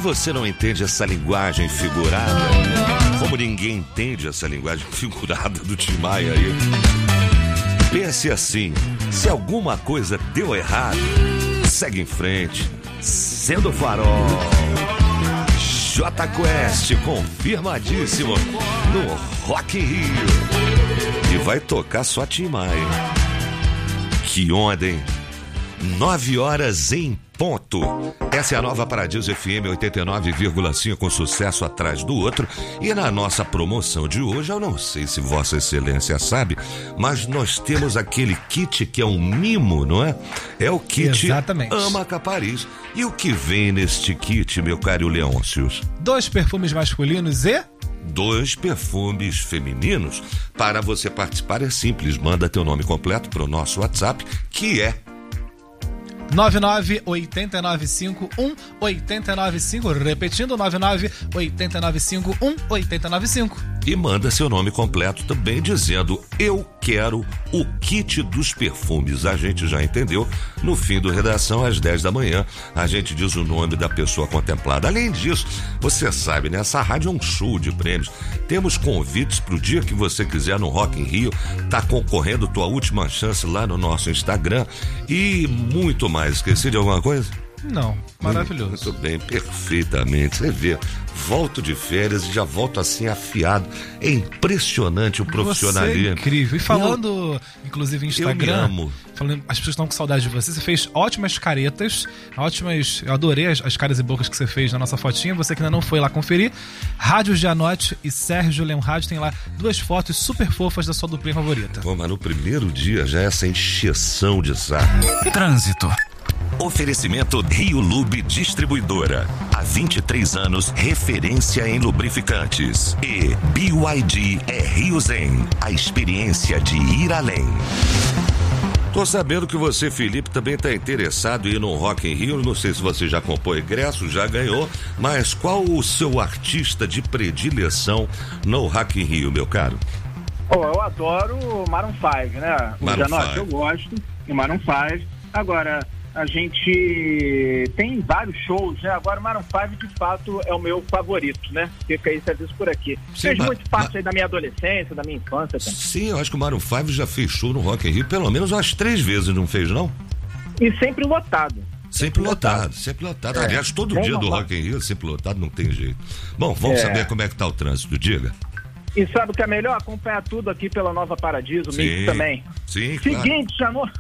você não entende essa linguagem figurada, como ninguém entende essa linguagem figurada do Tim Maia aí, pense assim: se alguma coisa deu errado, segue em frente, sendo farol. J Quest, confirmadíssimo no Rock in Rio. E vai tocar só Tim Maia. Que onda, hein? 9 horas em ponto. Essa é a nova Paradiso FM 89,5, com sucesso atrás do outro. E na nossa promoção de hoje, eu não sei se Vossa Excelência sabe, mas nós temos aquele kit que é um mimo, não é? É o kit Exatamente. Amaca Paris. E o que vem neste kit, meu caro Leôncios? 2 perfumes masculinos e 2 perfumes femininos. Para você participar é simples, manda teu nome completo para o nosso WhatsApp, que é 998951895, repetindo, 998951895. E manda seu nome completo também dizendo: eu quero o kit dos perfumes. A gente já entendeu, no fim do Redação, às 10 da manhã, a gente diz o nome da pessoa contemplada. Além disso, você sabe, né? Essa rádio é um show de prêmios. Temos convites pro dia que você quiser no Rock in Rio, tá concorrendo tua última chance lá no nosso Instagram e muito mais. Esqueci de alguma coisa? Não, maravilhoso. Muito bem, perfeitamente. Você vê, volto de férias e já volto assim afiado. É impressionante o profissionalismo. Você é incrível. E falando, inclusive, em Instagram, eu me amo. Falando, as pessoas estão com saudade de você. Você fez ótimas caretas, eu adorei as caras e bocas que você fez na nossa fotinha. Você que ainda não foi lá conferir, Rádio Gianotti e Sérgio Leão Rádio tem lá 2 fotos super fofas da sua duplinha favorita. Pô, mas no primeiro dia já essa encheção de saco. Trânsito. Oferecimento Rio Lube Distribuidora. Há 23 anos, referência em lubrificantes. E BYD é Rio Zen, a experiência de ir além. Tô sabendo que você, Felipe, também tá interessado em ir no Rock in Rio. Não sei se você já comprou ingresso, já ganhou, mas qual o seu artista de predileção no Rock in Rio, meu caro? Eu adoro o Maroon 5, né? O Gianotti eu gosto, o Maroon 5. Agora, a gente tem vários shows, né? Agora o Maroon 5 de fato é o meu favorito, né? Fica esse aviso por aqui. Sim, fez muito parte aí da minha adolescência, da minha infância também. Sim, eu acho que o Maroon 5 já fez show no Rock in Rio pelo menos umas 3 vezes, não fez, não? E sempre lotado. Sempre lotado. Aliás, todo dia do Rock in Rio é sempre lotado, não tem jeito. Bom, vamos saber como é que tá o trânsito, diga. E sabe o que é melhor? Acompanhar tudo aqui pela Nova Paradiso, Mix também. Sim, Seguinte, claro.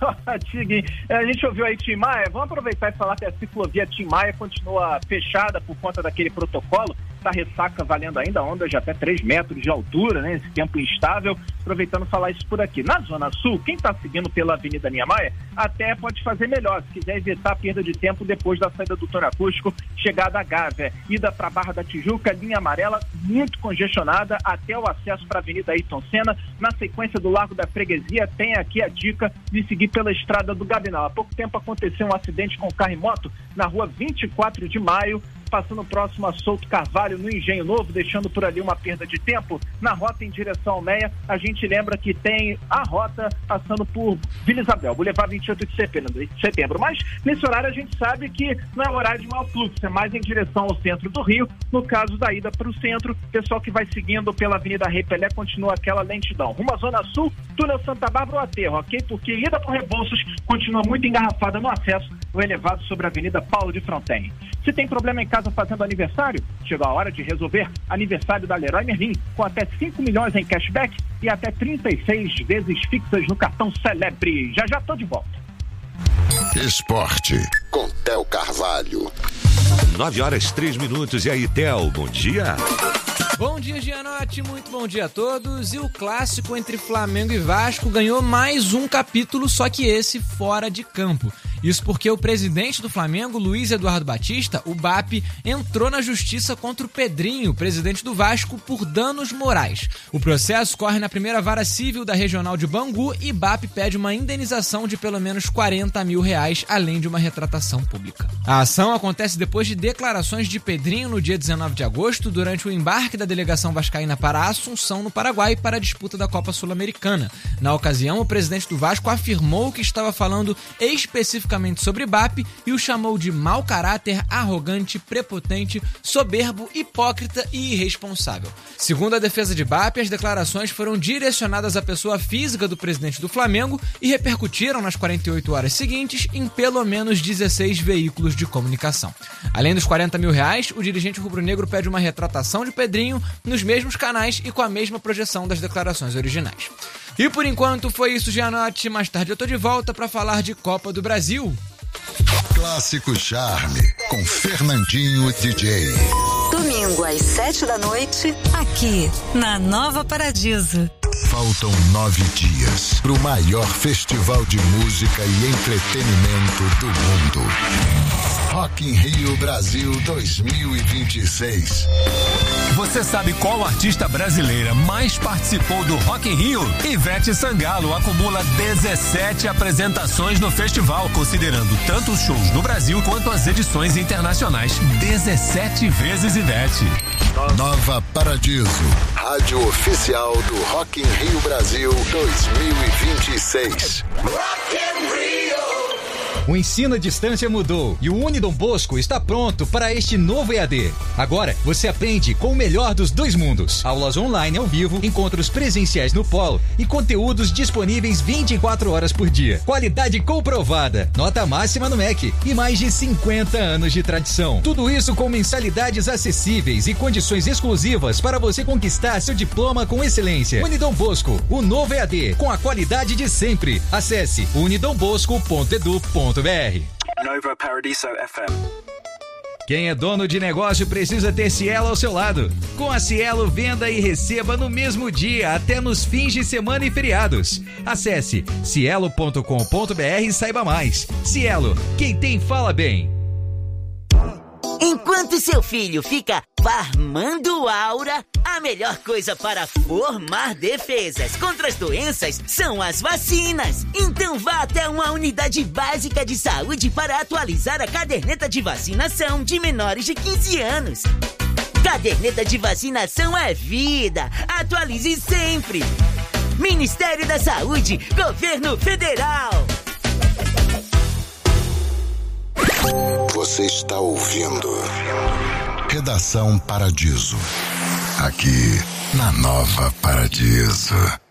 A gente ouviu aí Tim Maia, vamos aproveitar e falar que a ciclovia Tim Maia continua fechada por conta daquele protocolo. Tá ressaca valendo ainda, ondas de até 3 metros de altura, né? Esse tempo instável. Aproveitando falar isso por aqui. Na Zona Sul, quem tá seguindo pela Avenida Niemeyer até pode fazer melhor, se quiser evitar a perda de tempo depois da saída do túnel acústico, chegada a Gávea. Ida para Barra da Tijuca, linha amarela, muito congestionada, até o acesso para a Avenida Ayrton Senna. Na sequência do Largo da Freguesia, tem aqui a dica de seguir pela Estrada do Gabinal. Há pouco tempo aconteceu um acidente com carro e moto na rua 24 de maio, passando próximo a Souto Carvalho, no Engenho Novo, deixando por ali uma perda de tempo. Na rota em direção ao Meia, a gente lembra que tem a rota passando por Vila Isabel, Boulevard 28 de setembro. Mas nesse horário a gente sabe que não é horário de mau fluxo, é mais em direção ao centro do Rio. No caso da ida para o centro, pessoal que vai seguindo pela Avenida Rei Pelé continua aquela lentidão. Rumo à Zona Sul, túnel Santa Bárbara ou Aterro, ok? Porque ida para o Rebouças continua muito engarrafada no acesso ao elevado sobre a Avenida Paulo de Fronten. Se tem problema em casa fazendo aniversário, chegou a hora de resolver. Aniversário da Leroy Merlin, com até 5 milhões em cashback e até 36 vezes fixas no cartão Celebre. Já tô de volta. Esporte, com Theo Carvalho. 9 horas 3 minutos. E aí, Theo, bom dia. Bom dia, Gianotti, muito bom dia a todos. E o clássico entre Flamengo e Vasco ganhou mais um capítulo, só que esse fora de campo. Isso porque o presidente do Flamengo, Luiz Eduardo Batista, o BAP, entrou na justiça contra o Pedrinho, presidente do Vasco, por danos morais. O processo corre na primeira vara civil da Regional de Bangu e BAP pede uma indenização de pelo menos R$40 mil, além de uma retratação pública. A ação acontece depois de declarações de Pedrinho no dia 19 de agosto, durante o embarque da delegação vascaína para Assunção, no Paraguai, para a disputa da Copa Sul-Americana. Na ocasião, o presidente do Vasco afirmou que estava falando especificamente especificamente sobre BAP e o chamou de mau caráter, arrogante, prepotente, soberbo, hipócrita e irresponsável. Segundo a defesa de BAP, as declarações foram direcionadas à pessoa física do presidente do Flamengo e repercutiram nas 48 horas seguintes em pelo menos 16 veículos de comunicação. Além dos R$40 mil, o dirigente rubro-negro pede uma retratação de Pedrinho nos mesmos canais e com a mesma projeção das declarações originais. E por enquanto foi isso, Gianotti. Mais tarde eu tô de volta para falar de Copa do Brasil. Clássico Charme, com Fernandinho DJ. Domingo às 7 da noite, aqui na Nova Paradiso. Faltam 9 dias para o maior festival de música e entretenimento do mundo. Rock in Rio Brasil 2026. Você sabe qual artista brasileira mais participou do Rock in Rio? Ivete Sangalo acumula 17 apresentações no festival, considerando tanto os shows no Brasil quanto as edições internacionais. 17 vezes Ivete. Nova Paradiso, rádio oficial do Rock in Rio Brasil 2026. Rock in Rio. O ensino à distância mudou e o Unidom Bosco está pronto para este novo EAD. Agora, você aprende com o melhor dos dois mundos. Aulas online ao vivo, encontros presenciais no polo e conteúdos disponíveis 24 horas por dia. Qualidade comprovada, nota máxima no MEC e mais de 50 anos de tradição. Tudo isso com mensalidades acessíveis e condições exclusivas para você conquistar seu diploma com excelência. Unidom Bosco, o novo EAD, com a qualidade de sempre. Acesse unidombosco.edu.br. Nova Paradiso FM. Quem é dono de negócio precisa ter Cielo ao seu lado. Com a Cielo, venda e receba no mesmo dia, até nos fins de semana e feriados. Acesse cielo.com.br e saiba mais. Cielo, quem tem fala bem. Enquanto seu filho fica farmando aura, a melhor coisa para formar defesas contra as doenças são as vacinas. Então vá até uma unidade básica de saúde para atualizar a caderneta de vacinação de menores de 15 anos. Caderneta de vacinação é vida. Atualize sempre. Ministério da Saúde, Governo Federal. Você está ouvindo Redação Paradiso, aqui na Nova Paradiso.